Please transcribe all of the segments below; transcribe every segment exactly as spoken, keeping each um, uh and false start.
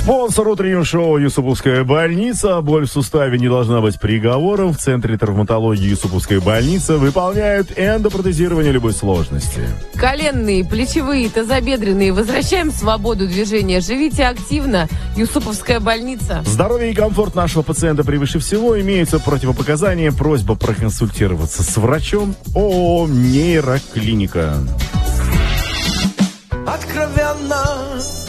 Спонсор утреннего шоу «Юсуповская больница». Боль в суставе не должна быть приговором. В Центре травматологии «Юсуповская больница» выполняют эндопротезирование любой сложности. Коленные, плечевые, тазобедренные. Возвращаем свободу движения. Живите активно. «Юсуповская больница». Здоровье и комфорт нашего пациента превыше всего. Имеются противопоказания. Просьба проконсультироваться с врачом. ООО «Нейроклиника». Откровенно,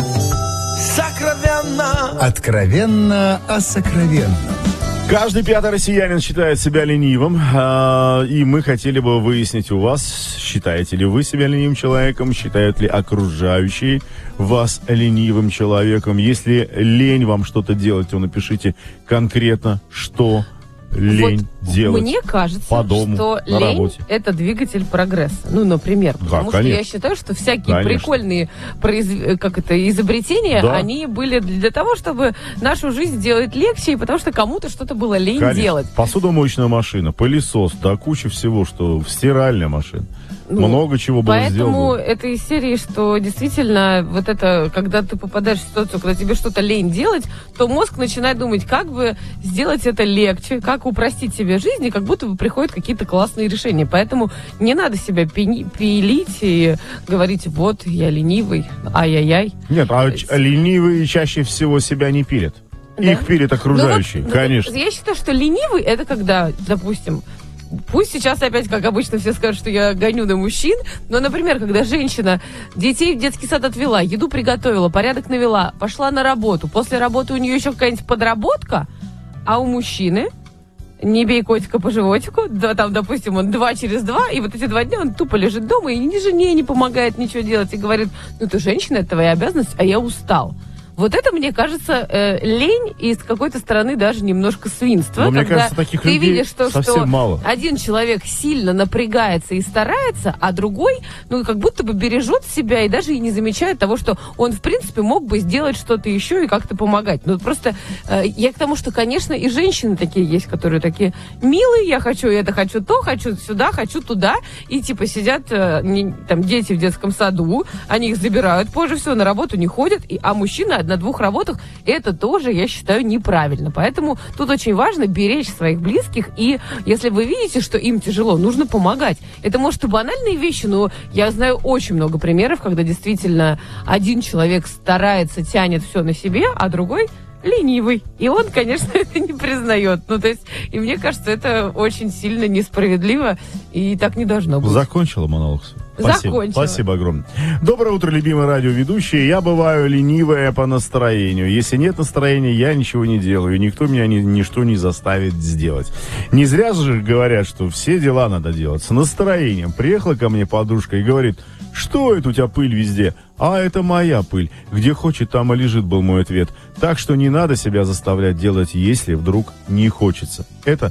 сокровенно. Откровенно о сокровенном. Каждый пятый россиянин считает себя ленивым, э, и мы хотели бы выяснить у вас, считаете ли вы себя ленивым человеком, считают ли окружающие вас ленивым человеком. Если лень вам что-то делать, то напишите конкретно, что лень вот делать. Мне кажется, по дому, что на лень работе. — это двигатель прогресса. Ну, например. Да, потому конечно. что я считаю, что всякие Конечно. прикольные произв... как это, изобретения, Да. они были для того, чтобы нашу жизнь сделать легче, и потому что кому-то что-то было лень Конечно. делать. Посудомоечная машина, пылесос, да куча всего, что стиральная машина. Ну, Много чего было Поэтому сделано. это из серии, что действительно вот это, когда ты попадаешь в ситуацию, когда тебе что-то лень делать, то мозг начинает думать, как бы сделать это легче, как упростить себе жизнь, и как будто бы приходят какие-то классные решения. Поэтому не надо себя пени- пилить и говорить, вот, я ленивый, ай-яй-яй. Нет, а ч- ленивые чаще всего себя не пилят. Да? Их пилят окружающие, Ну вот, конечно. Я считаю, что ленивый — это когда, допустим, пусть сейчас опять, как обычно, все скажут, что я гоню на мужчин, но, например, когда женщина детей в детский сад отвела, еду приготовила, порядок навела, пошла на работу, после работы у нее еще какая-нибудь подработка, а у мужчины не бей котика по животику, да, там, допустим, он два через два, и вот эти два дня он тупо лежит дома и ни жене не помогает ничего делать, и говорит, ну ты женщина, это твоя обязанность, а я устал. Вот это, мне кажется, э, лень и с какой-то стороны даже немножко свинство. Но мне когда кажется, таких ты людей видишь, что, совсем что мало. один человек сильно напрягается и старается, а другой, ну, как будто бы бережет себя и даже и не замечает того, что он, в принципе, мог бы сделать что-то еще и как-то помогать. Ну, просто э, я к тому, что, конечно, и женщины такие есть, которые такие милые, я хочу это, хочу то, хочу сюда, хочу туда, и, типа, сидят э, не, там дети в детском саду, они их забирают позже, все, на работу не ходят, и, а мужчина на двух работах, это тоже, я считаю, неправильно. Поэтому тут очень важно беречь своих близких, и если вы видите, что им тяжело, нужно помогать. Это, может, и банальные вещи, но я знаю очень много примеров, когда действительно один человек старается, тянет все на себе, а другой ленивый. И он, конечно, это не признает. Ну, то есть, и мне кажется, это очень сильно несправедливо, и так не должно быть. Закончила монолог? Спасибо. Закончила. Спасибо огромное. Доброе утро, любимые радиоведущие. Я бываю ленивая по настроению. Если нет настроения, я ничего не делаю. Никто меня ни, ничто не заставит сделать. Не зря же говорят, что все дела надо делать с настроением. Приехала ко мне подружка и говорит, что это у тебя пыль везде? А это моя пыль. Где хочет, там и лежит, был мой ответ. Так что не надо себя заставлять делать, если вдруг не хочется. Это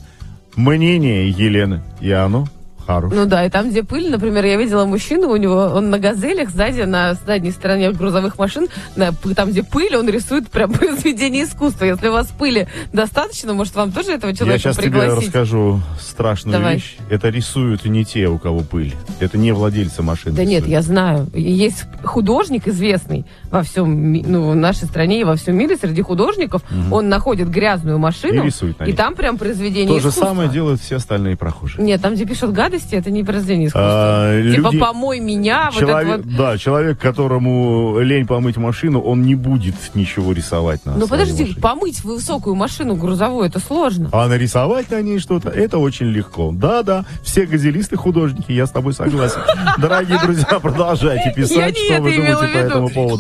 мнение Елены. И оно хорошее. Ну да, и там, где пыль, например, я видела мужчину, у него, он на газелях сзади, на задней стороне грузовых машин, на, там, где пыль, он рисует прям произведение искусства. Если у вас пыли достаточно, может, вам тоже этого человека Я сейчас пригласить? тебе расскажу страшную Давай. вещь. Это рисуют не те, у кого пыль. Это не владельцы машин. Да рисуют. нет, я знаю. Есть художник известный во всем, ми- ну, в нашей стране и во всем мире, среди художников, Угу. он находит грязную машину, И рисует на и ней. там прям произведение То же искусства. самое делают все остальные прохожие. Нет, там, где пишут гадости, это не произведение искусства. А, Типа люди- «помой меня», Человек, вот это вот. Да, человек, которому лень помыть машину, он не будет ничего рисовать на Ну своей подожди, машине. помыть высокую машину грузовую, это сложно. А нарисовать на ней что-то, это очень легко. Да-да, все газелисты художники, я с тобой согласен. Дорогие друзья, продолжайте Я писать, не что вы это имела думаете в по виду. этому поводу.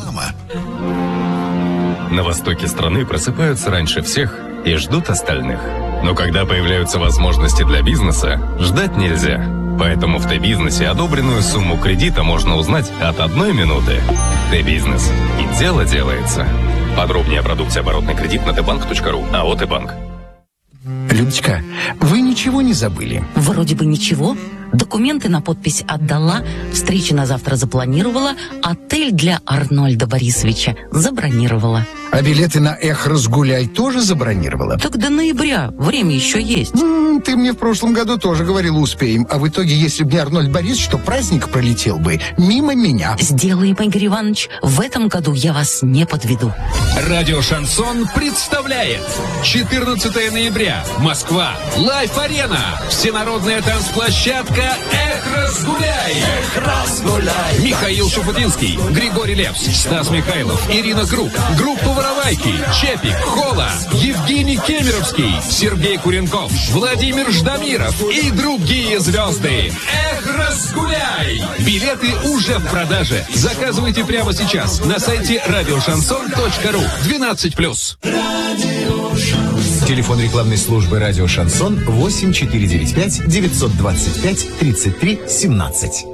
На востоке страны просыпаются раньше всех и ждут остальных. Но когда появляются возможности для бизнеса, ждать нельзя. Поэтому в Т-бизнесе одобренную сумму кредита можно узнать от одной минуты. Т-бизнес. И дело делается. Подробнее о продукте оборотный кредит на тбанк точка ру. АО «Т-банк». Людочка, вы ничего не забыли? Вроде бы ничего. Документы на подпись отдала, встречу на завтра запланировала, отель для Арнольда Борисовича забронировала. А билеты на «Эх, разгуляй» тоже забронировала? Так до ноября, время еще есть. М, Ты мне в прошлом году тоже говорила, успеем. А в итоге, если бы не Арнольд Борисович, то праздник пролетел бы мимо меня. Сделаем, Игорь Иванович, в этом году я вас не подведу. Радио «Шансон» представляет четырнадцатого ноября. Москва. Лайф-арена. Всенародная танцплощадка «Эх, разгуляй». Эх, разгуляй. Михаил Шуфутинский, Григорий Лепс, Стас Михайлов, Ирина Круг, группа «Воровайки», Чепик, Хола, Евгений Кемеровский, Сергей Куренков, Владимир Ждамиров и другие звезды. Эх, разгуляй. Билеты уже в продаже. Заказывайте прямо сейчас на сайте радиошансон точка ру. двенадцать плюс. Телефон рекламной службы «Радио Шансон» восемь четыре девять пять девятьсот двадцать пять тридцать три семнадцать.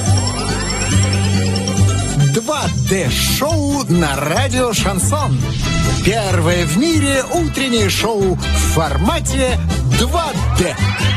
два дэ-шоу на радио «Шансон». Первое в мире утреннее шоу в формате два дэ.